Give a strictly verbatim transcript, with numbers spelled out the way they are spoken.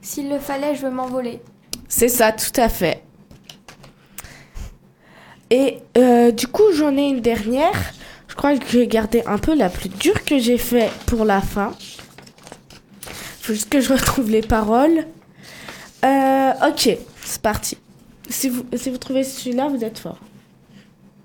S'il le fallait, je veux m'envoler. C'est ça, tout à fait. Et euh, du coup, j'en ai une dernière. Je crois que j'ai gardé un peu la plus dure que j'ai fait pour la fin. Faut juste que je retrouve les paroles. Euh, ok, c'est parti. Si vous, si vous trouvez celui-là, vous êtes fort.